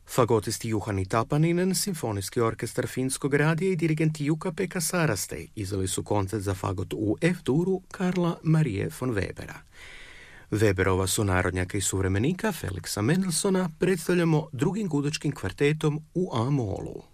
Fagotist Juhani Tapaninen, Simfonijski orkestar Finskog radija i dirigent Jukka-Pekka Saraste izdali su koncert za fagot u F-duru Karla Marie von Webera. Weberova sunarodnjaka i suvremenika Felixa Mendelssohna predstavljamo drugim gudačkim kvartetom u A-molu.